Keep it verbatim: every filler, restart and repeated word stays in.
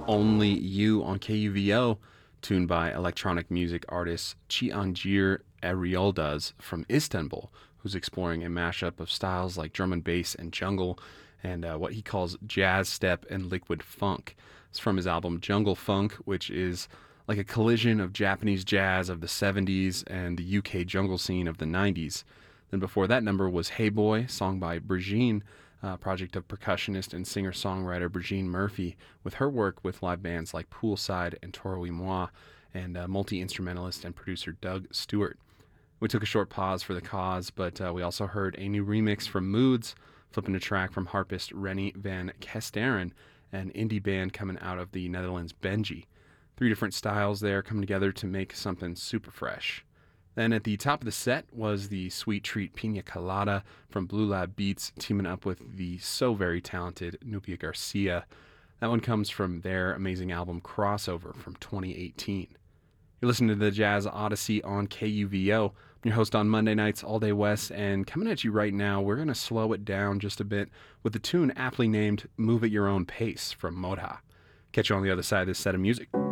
Only You on K U V O, tuned by electronic music artist Ciangir Erioldaz from Istanbul, who's exploring a mashup of styles like drum and bass and jungle, and uh, what he calls jazz step and liquid funk. It's from his album Jungle Funk, which is like a collision of Japanese jazz of the seventies and the U K jungle scene of the nineties. Then before that number was Hey Boy, song by Brigitte, uh, project of percussionist and singer-songwriter Brigitte Murphy, with her work with live bands like Poolside and Toro y Moi, and uh, multi-instrumentalist and producer Doug Stewart. We took a short pause for the cause, but uh, we also heard a new remix from Moods, flipping a track from harpist Rennie van Kesteren, an indie band coming out of the Netherlands, Benji. Three different styles there coming together to make something super fresh. Then at the top of the set was the Sweet Treat Pina Colada from Blue Lab Beats, teaming up with the so very talented Nubia Garcia. That one comes from their amazing album Crossover from twenty eighteen. You're listening to the Jazz Odyssey on K U V O. I'm your host on Monday nights, All Day West, and coming at you right now, we're going to slow it down just a bit with the tune aptly named Move at Your Own Pace from Modha. Catch you on the other side of this set of music.